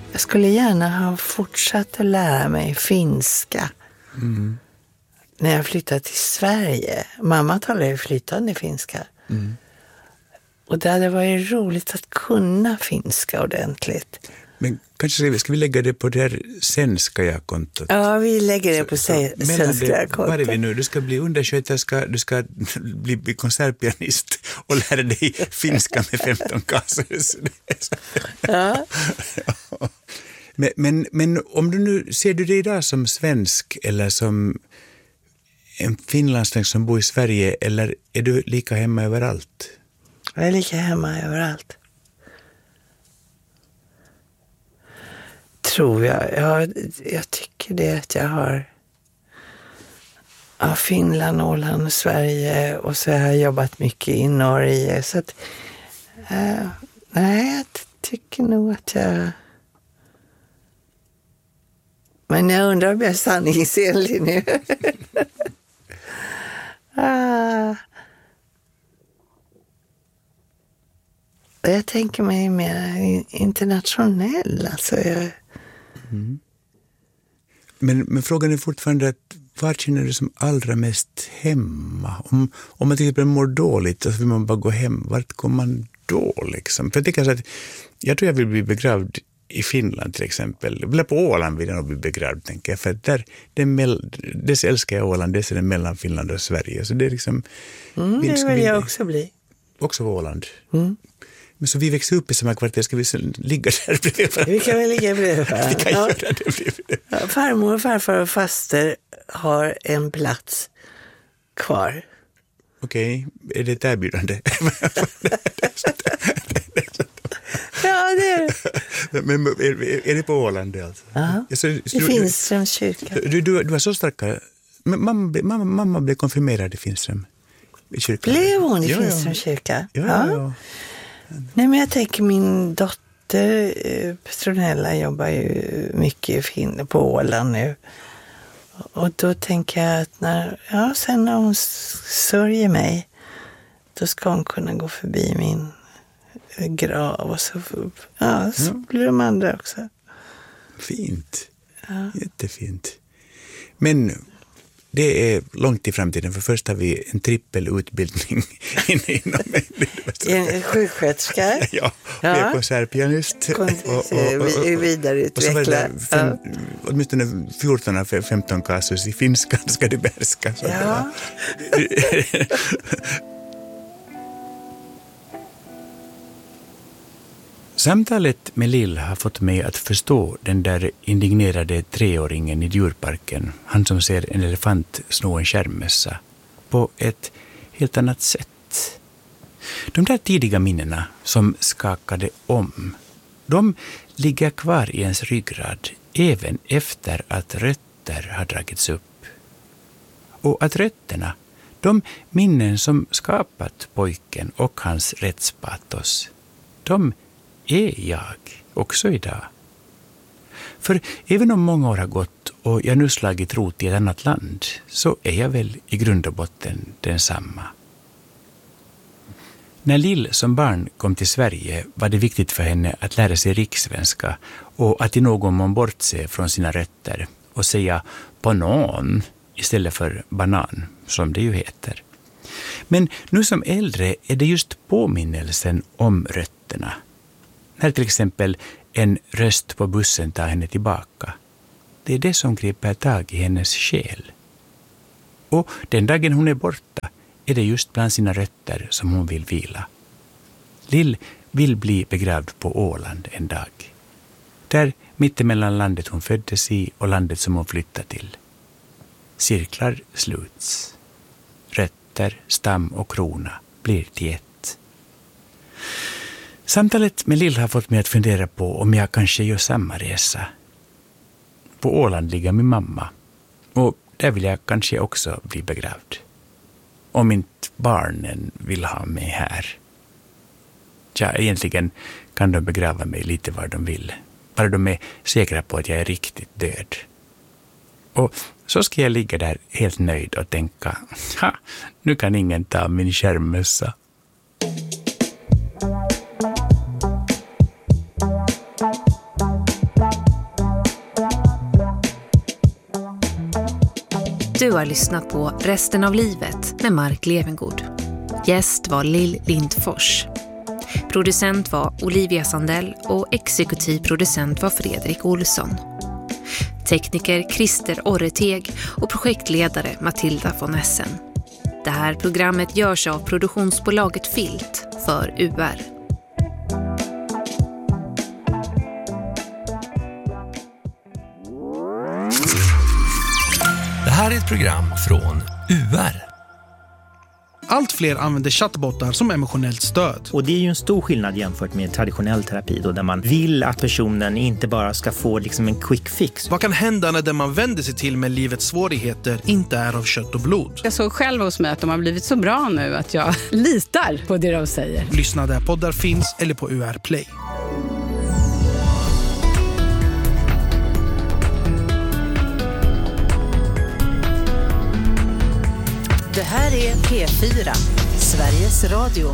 Jag skulle gärna ha fortsatt att lära mig finska. När jag flyttade till Sverige. Mamma talade ju flytande finska. Och det hade varit roligt att kunna finska ordentligt. Men kanske ska vi lägga det på det här svenska-kontot? Ja, vi lägger det på svenska-kontot. Var är vi nu? Du ska bli undersköterska, du ska bli konsertpianist och lära dig finska med 15 kassor. Ja. Men om du nu, ser du dig idag som svensk eller som en finlandssvensk som bor i Sverige, eller är du lika hemma överallt? Jag är lika hemma överallt. Tror jag. Jag tycker det att jag har Finland, Åland och Sverige, och så har jag jobbat mycket i Norge. Så att, nej, jag tycker nog att jag... Men jag undrar om jag är sanningsenlig nu. Jag tänker mig mer internationell. Alltså Men frågan är fortfarande att var känner du som allra mest hemma? Om man till exempel mår dåligt så vill man bara gå hem. Vart går man då liksom? För jag tänker så att jag tror jag vill bli begravd i Finland till exempel. Eller på Åland vill jag nog bli begravd, tänker jag. För att dels älskar jag Åland, dels är det mellan Finland och Sverige. Så det är liksom... det vill jag också bli. Också på Åland. Men så vi växer upp i samma kvarter, ska vi ligga där bredvid? Vi kan väl ligga bredvid. Vi kan göra det bredvid. Farmor och farfar och faster har en plats kvar. Okej, är det ett erbjudande? Ja, det är det. Men är det på Åland alltså? Ja, i Finströms kyrka. Du har så starka... Mamma blev konfirmerad i Finström i kyrkan. Blev hon i Finströms kyrka? Ja. Nej, men jag tänker min dotter Petronella jobbar ju mycket på Åland nu. Och då tänker jag att sen när hon sörjer mig, då ska hon kunna gå förbi min grav och så blir de andra också. Fint. Ja. Jättefint. Men det är långt i framtiden, för först har vi en trippelutbildning inom en sjuksköterska. Ja, vi är konsertpianist. Och vidareutveckla. Åtminstone 14 av 15 kasus i finska ska du behärska. Ja. Samtalet med Lill har fått mig att förstå den där indignerade 3-åringen i djurparken, han som ser en elefant sno en skärmmössa, på ett helt annat sätt. De där tidiga minnena som skakade om, de ligger kvar i ens ryggrad även efter att rötter har dragits upp. Och att rötterna, de minnen som skapat pojken och hans rättspatos, de är jag också idag. För även om många år har gått och jag nu slagit rot i ett annat land, så är jag väl i grund och botten densamma. När Lill som barn kom till Sverige var det viktigt för henne att lära sig rikssvenska och att i någon mån bortse från sina rötter och säga banan istället för banan, som det ju heter. Men nu som äldre är det just påminnelsen om rötterna. När till exempel en röst på bussen tar henne tillbaka. Det är det som griper tag i hennes själ. Och den dagen hon är borta är det just bland sina rötter som hon vill vila. Lill vill bli begravd på Åland en dag. Där mittemellan landet hon föddes i och landet som hon flyttade till. Cirklar sluts. Rötter, stam och krona blir till ett. Samtalet med Lill har fått mig att fundera på om jag kanske gör samma resa. På Åland ligger min mamma. Och där vill jag kanske också bli begravd. Om inte barnen vill ha mig här. Ja, egentligen kan de begrava mig lite var de vill. Bara de är säkra på att jag är riktigt död. Och så ska jag ligga där helt nöjd och tänka, nu kan ingen ta min skärmmössa. Du har lyssnat på Resten av livet med Mark Levengood. Gäst var Lill Lindfors. Producent var Olivia Sandell och exekutiv producent var Fredrik Olsson. Tekniker Christer Orreteg och projektledare Matilda von Essen. Det här programmet görs av produktionsbolaget Filt för UR. Det här är ett program från UR. Allt fler använder chattbottar som emotionellt stöd. Och det är ju en stor skillnad jämfört med traditionell terapi då, där man vill att personen inte bara ska få liksom en quick fix. Vad kan hända när det man vänder sig till med livets svårigheter inte är av kött och blod? Jag såg själv hos mig att de har blivit så bra nu att jag litar på det de säger. Lyssna där poddar finns eller på UR Play. Det här är P4, Sveriges Radio.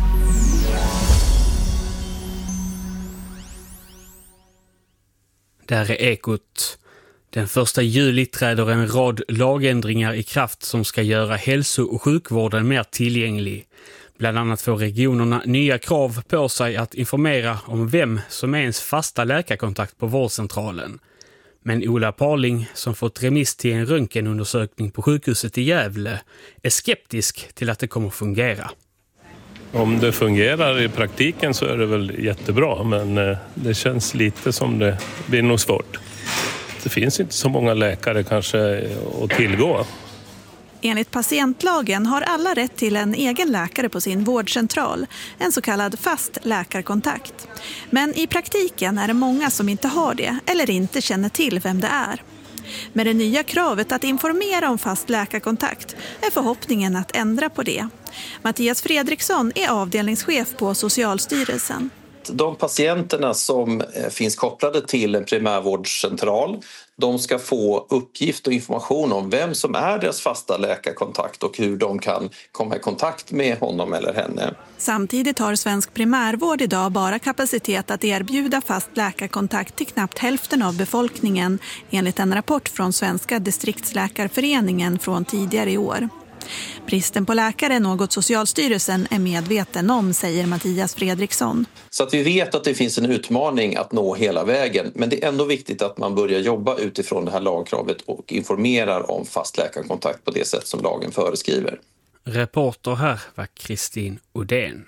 Där är Ekot. Den 1 juli träder en rad lagändringar i kraft som ska göra hälso- och sjukvården mer tillgänglig. Bland annat får regionerna nya krav på sig att informera om vem som är ens fasta läkarkontakt på vårdcentralen. Men Ola Parling, som fått remiss till en röntgenundersökning på sjukhuset i Gävle, är skeptisk till att det kommer fungera. Om det fungerar i praktiken så är det väl jättebra, men det känns lite som det blir nog svårt. Det finns inte så många läkare kanske att tillgå. Enligt patientlagen har alla rätt till en egen läkare på sin vårdcentral, en så kallad fast läkarkontakt. Men i praktiken är det många som inte har det eller inte känner till vem det är. Med det nya kravet att informera om fast läkarkontakt är förhoppningen att ändra på det. Mattias Fredriksson är avdelningschef på Socialstyrelsen. De patienterna som finns kopplade till en primärvårdscentral, de ska få uppgift och information om vem som är deras fasta läkarkontakt och hur de kan komma i kontakt med honom eller henne. Samtidigt har svensk primärvård idag bara kapacitet att erbjuda fast läkarkontakt till knappt hälften av befolkningen, enligt en rapport från Svenska distriktsläkarföreningen från tidigare i år. Bristen på läkare är något Socialstyrelsen är medveten om, säger Mattias Fredriksson. Så att vi vet att det finns en utmaning att nå hela vägen, men det är ändå viktigt att man börjar jobba utifrån det här lagkravet och informerar om fast läkarkontakt på det sätt som lagen föreskriver. Reporter här var Kristin Odén.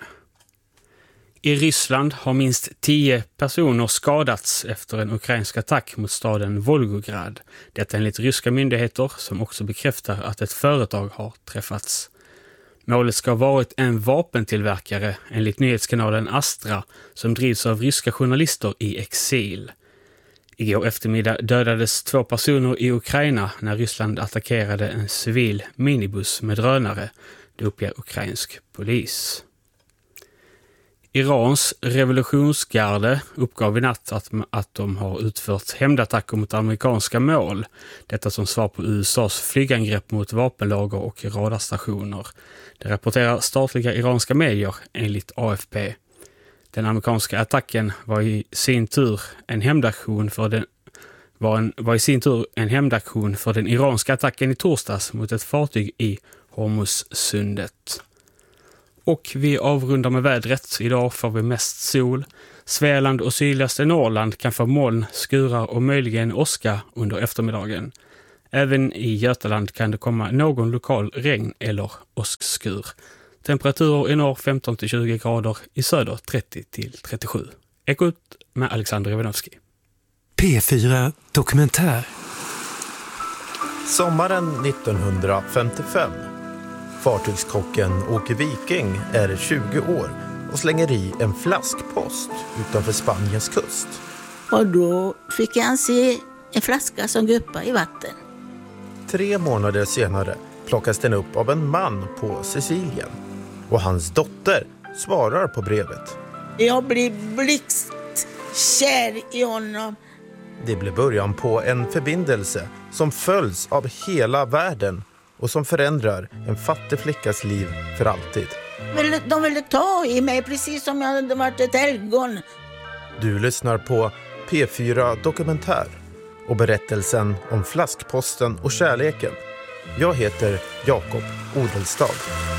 I Ryssland har minst 10 personer skadats efter en ukrainsk attack mot staden Volgograd. Detta enligt ryska myndigheter som också bekräftar att ett företag har träffats. Målet ska ha varit en vapentillverkare enligt nyhetskanalen Astra som drivs av ryska journalister i exil. Igår eftermiddag dödades 2 personer i Ukraina när Ryssland attackerade en civil minibuss med drönare, det uppger ukrainsk polis. Irans revolutionsgarde uppgav i natt att de har utfört hämndattacker mot amerikanska mål. Detta som svar på USAs flygangrepp mot vapenlager och radarstationer. Det rapporterar statliga iranska medier enligt AFP. Den amerikanska attacken var i sin tur en hämndaktion för den iranska attacken i torsdags mot ett fartyg i Hormuzsundet. Och vi avrundar med vädret. Idag får vi mest sol. Svealand och sydligaste Norrland kan få moln, skurar och möjligen åska under eftermiddagen. Även i Götaland kan det komma någon lokal regn eller åskskur. Temperaturer i norr 15-20 grader, i söder 30-37. Ekot med Alexander Ivanovski. P4 Dokumentär. Sommaren 1955. Fartygskocken Åke Viking är 20 år och slänger i en flaskpost utanför Spaniens kust. Och då fick han se en flaska som guppade i vatten. 3 månader senare plockas den upp av en man på Sicilien. Och hans dotter svarar på brevet. Jag blir blixtkär i honom. Det blir början på en förbindelse som följs av hela världen och som förändrar en fattig flickas liv för alltid. De ville ta i mig precis som jag hade varit ett helgon. Du lyssnar på P4 Dokumentär och berättelsen om flaskposten och kärleken Jag heter Jakob Odelstad.